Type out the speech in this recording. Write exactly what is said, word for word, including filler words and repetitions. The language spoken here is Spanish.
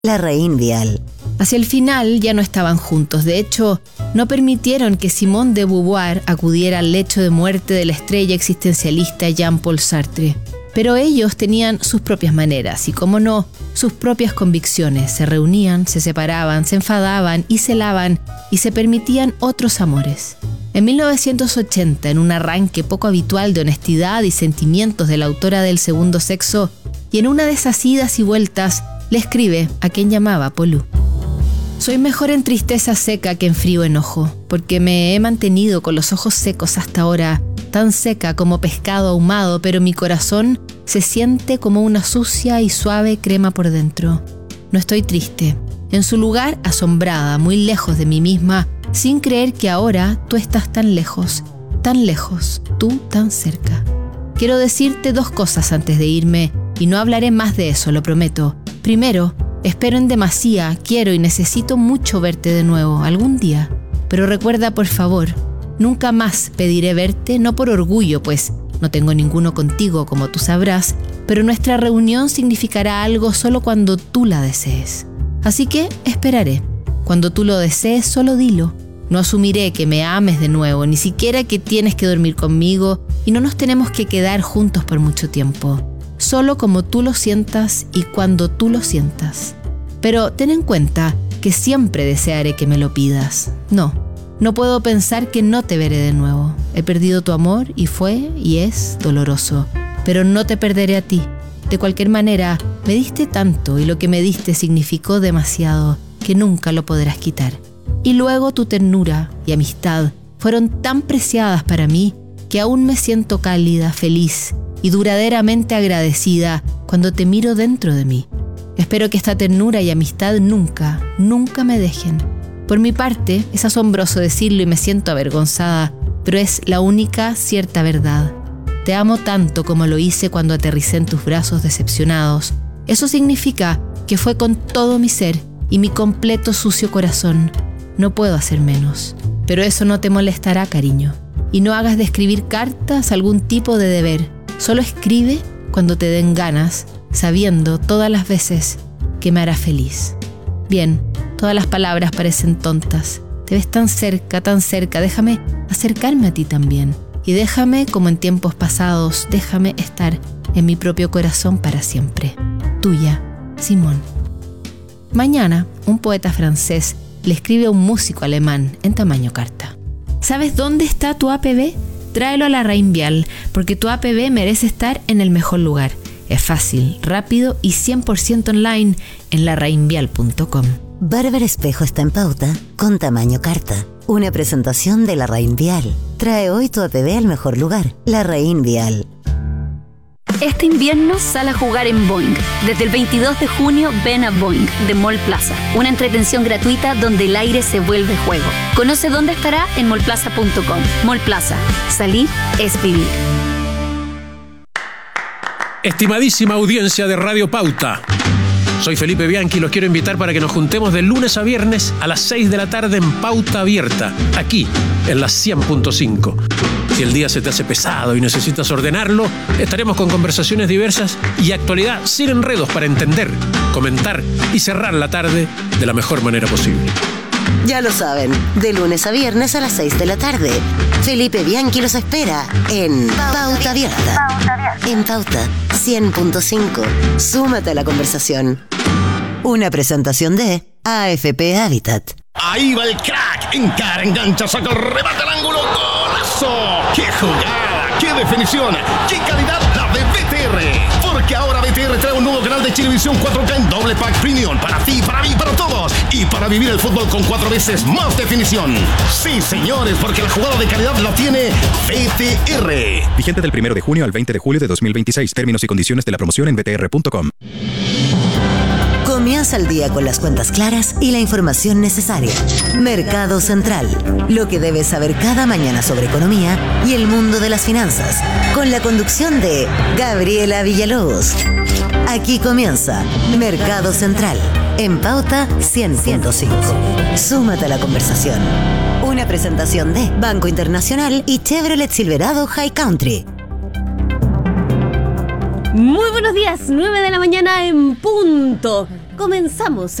Larraín Vial. Hacia el final ya no estaban juntos. De hecho, no permitieron que Simone de Beauvoir acudiera al lecho de muerte de la estrella existencialista Jean-Paul Sartre. Pero ellos tenían sus propias maneras y, como no, sus propias convicciones. Se reunían, se separaban, se enfadaban y celaban y se permitían otros amores. En mil novecientos ochenta, en un arranque poco habitual de honestidad y sentimientos de la autora del Segundo Sexo, y en una de esas idas y vueltas, le escribe a quien llamaba Polú. Soy mejor en tristeza seca que en frío enojo, porque me he mantenido con los ojos secos hasta ahora, tan seca como pescado ahumado, pero mi corazón se siente como una sucia y suave crema por dentro. No estoy triste. En su lugar, asombrada, muy lejos de mí misma, sin creer que ahora tú estás tan lejos, tan lejos, tú tan cerca. Quiero decirte dos cosas antes de irme, y no hablaré más de eso, lo prometo. Primero, espero en demasía, quiero y necesito mucho verte de nuevo, algún día. Pero recuerda, por favor, nunca más pediré verte, no por orgullo, pues no tengo ninguno contigo, como tú sabrás, pero nuestra reunión significará algo solo cuando tú la desees. Así que esperaré. Cuando tú lo desees, solo dilo. No asumiré que me ames de nuevo, ni siquiera que tienes que dormir conmigo y no nos tenemos que quedar juntos por mucho tiempo. Solo como tú lo sientas y cuando tú lo sientas. Pero ten en cuenta que siempre desearé que me lo pidas. No, no puedo pensar que no te veré de nuevo. He perdido tu amor y fue y es doloroso. Pero no te perderé a ti. De cualquier manera, me diste tanto y lo que me diste significó demasiado que nunca lo podrás quitar. Y luego tu ternura y amistad fueron tan preciadas para mí que aún me siento cálida, feliz y duraderamente agradecida cuando te miro dentro de mí. Espero que esta ternura y amistad nunca, nunca me dejen. Por mi parte, es asombroso decirlo y me siento avergonzada, pero es la única cierta verdad. Te amo tanto como lo hice cuando aterricé en tus brazos decepcionados. Eso significa que fue con todo mi ser y mi completo sucio corazón. No puedo hacer menos. Pero eso no te molestará, cariño. Y no hagas de escribir cartas algún tipo de deber. Solo escribe cuando te den ganas, sabiendo todas las veces que me hará feliz. Bien, todas las palabras parecen tontas. Te ves tan cerca, tan cerca. Déjame acercarme a ti también. Y déjame, como en tiempos pasados, déjame estar en mi propio corazón para siempre. Tuya, Simone. Mañana, un poeta francés le escribe a un músico alemán en tamaño carta. ¿Sabes dónde está tu A P B? Tráelo a Larraín Vial, porque tu A P B merece estar en el mejor lugar. Es fácil, rápido y cien por ciento online en larraín vial punto com. Bárbara Espejo está en pauta con tamaño carta. Una presentación de Larraín Vial. Trae hoy tu A P B al mejor lugar. Larraín Vial. Este invierno sal a jugar en Boing. Desde el veintidós de junio ven a Boing de Mall Plaza, una entretención gratuita donde el aire se vuelve juego. Conoce dónde estará en mall plaza punto com. Mall Plaza. Salir es vivir. Estimadísima audiencia de Radio Pauta, soy Felipe Bianchi y los quiero invitar para que nos juntemos de lunes a viernes a las seis de la tarde en Pauta Abierta, aquí en la cien punto cinco. Si el día se te hace pesado y necesitas ordenarlo, estaremos con conversaciones diversas y actualidad sin enredos para entender, comentar y cerrar la tarde de la mejor manera posible. Ya lo saben, de lunes a viernes a las seis de la tarde. Felipe Bianchi los espera en Pauta Abierta. En Pauta cien punto cinco. Súmate a la conversación. Una presentación de A F P Habitat. Ahí va el crack. Encara, engancha, saca el remate al ángulo. ¡Golazo! ¡Qué jugada! ¡Qué definición! ¡Qué calidad la de B T R! Porque ahora B T R trae un nuevo canal de Chilevisión cuatro K en doble pack premium. Para ti, para mí, para todos. Y para vivir el fútbol con cuatro veces más definición. Sí, señores, porque la jugada de calidad la tiene B T R. Vigente del primero de junio al veinte de julio de dos mil veintiséis. Términos y condiciones de la promoción en b t r punto com. Comienza el día con las cuentas claras y la información necesaria. Mercado Central. Lo que debes saber cada mañana sobre economía y el mundo de las finanzas. Con la conducción de Gabriela Villalobos. Aquí comienza Mercado Central. En Pauta cien punto cinco. Súmate a la conversación. Una presentación de Banco Internacional y Chevrolet Silverado High Country. Muy buenos días, nueve de la mañana en punto. Comenzamos